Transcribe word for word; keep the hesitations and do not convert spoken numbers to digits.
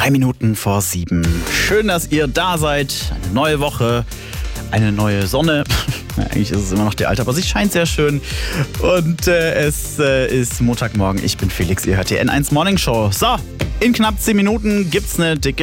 Drei Minuten vor sieben. Schön, dass ihr da seid. Eine neue Woche, eine neue Sonne. Eigentlich ist es immer noch der alte, aber sie scheint sehr schön. Und äh, es äh, ist Montagmorgen. Ich bin Felix, ihr hört die N eins Morning Show. So, in knapp zehn Minuten gibt's eine dicke